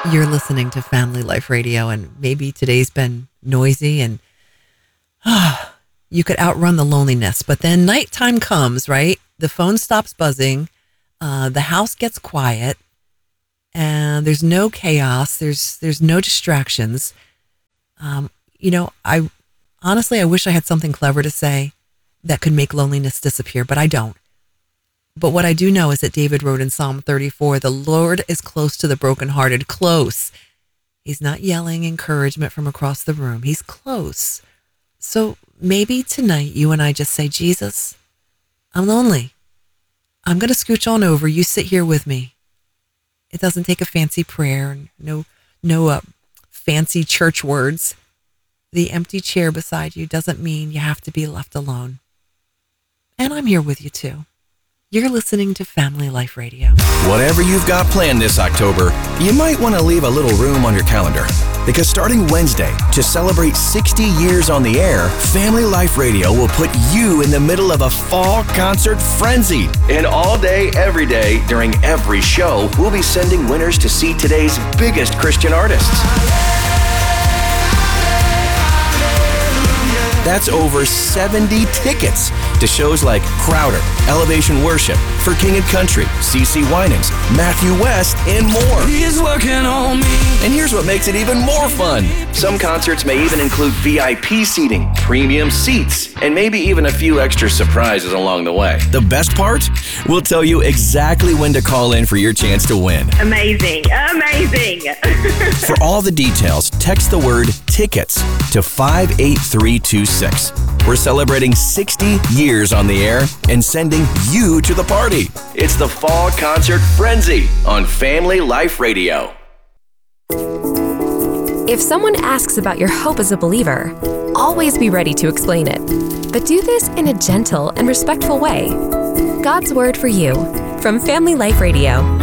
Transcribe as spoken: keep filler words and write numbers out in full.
You're listening to Family Life Radio, and maybe today's been noisy and ah, you could outrun the loneliness. But then nighttime comes, right? The phone stops buzzing, uh, the house gets quiet, and there's no chaos. There's there's no distractions. Um, you know, I honestly I wish I had something clever to say that could make loneliness disappear, but I don't. But what I do know is that David wrote in Psalm thirty-four, the Lord is close to the brokenhearted, close. He's not yelling encouragement from across the room. He's close. So maybe tonight you and I just say, Jesus, I'm lonely. I'm going to scooch on over. You sit here with me. It doesn't take a fancy prayer, no, no uh, fancy church words. The empty chair beside you doesn't mean you have to be left alone. And I'm here with you too. You're listening to Family Life Radio. Whatever you've got planned this October, you might want to leave a little room on your calendar. Because starting Wednesday, to celebrate sixty years on the air, Family Life Radio will put you in the middle of a fall concert frenzy. And all day, every day, during every show, we'll be sending winners to see today's biggest Christian artists. That's over seventy tickets to shows like Crowder, Elevation Worship, For King and Country, C C Winans, Matthew West, and more. He's working on me. And here's what makes it even more fun. Some concerts may even include V I P seating, premium seats, and maybe even a few extra surprises along the way. The best part? We'll tell you exactly when to call in for your chance to win. Amazing, amazing. For all the details, text the word TICKETS to five eight three two six. We're celebrating sixty years on the air and sending you to the party. It's the Fall Concert Frenzy on Family Life Radio. If someone asks about your hope as a believer, always be ready to explain it. But do this in a gentle and respectful way. God's Word for You from Family Life Radio.